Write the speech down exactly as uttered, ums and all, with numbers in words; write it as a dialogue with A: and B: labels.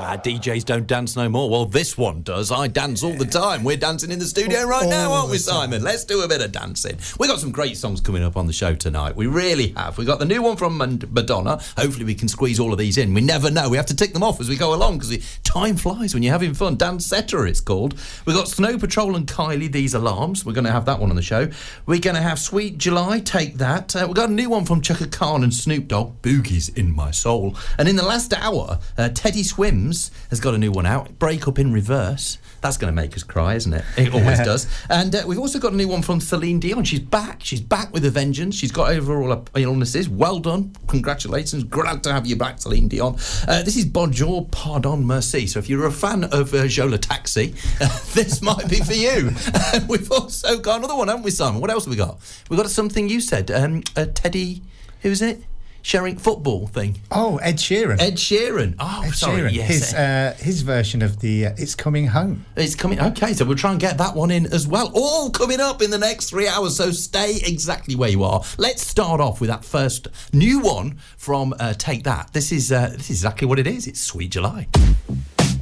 A: Ah, D Js don't dance no more. Well, this one does. I dance all the time. We're dancing in the studio right
B: all
A: now, aren't we,
B: the time.
A: Simon? Let's do a bit of dancing. We've got some great songs coming up on the show tonight. We really have. We've got the new one from Madonna. Hopefully we can squeeze all of these in. We never know. We have to tick them off as we go along because time flies when you're having fun. Dancetta, it's called. We've got Snow Patrol and Kylie, These Alarms. We're going to have that one on the show. We're going to have Sweet July, Take That. Uh, we've got a new one from Chaka Khan and Snoop Dogg, Boogie's in My Soul. And in the last hour, uh, Teddy Swims has got a new one out, Break Up in Reverse. That's going to make us cry, isn't it? It always does. And uh, we've also got a new one from Celine Dion. She's back. She's back with a vengeance. She's got over all her illnesses. Well done. Congratulations. Glad to have you back, Celine Dion. Uh, this is Bonjour, Pardon, Merci. So if you're a fan of uh, Jola Taxi, uh, this might be for you. Uh, we've also got another one, haven't we, Simon? What else have we got? We've got something you said. Um, uh, Teddy, who is it? Sharing football thing.
B: Oh, Ed Sheeran.
A: Ed Sheeran. Oh,
B: Ed
A: sorry.
B: Sheeran.
A: Yes.
B: His, uh, his version of the uh, It's Coming Home.
A: It's coming. Okay, so we'll try and get that one in as well. All coming up in the next three hours, so stay exactly where you are. Let's start off with that first new one from uh, Take That. This is uh, this is exactly what it is. It's Sweet July.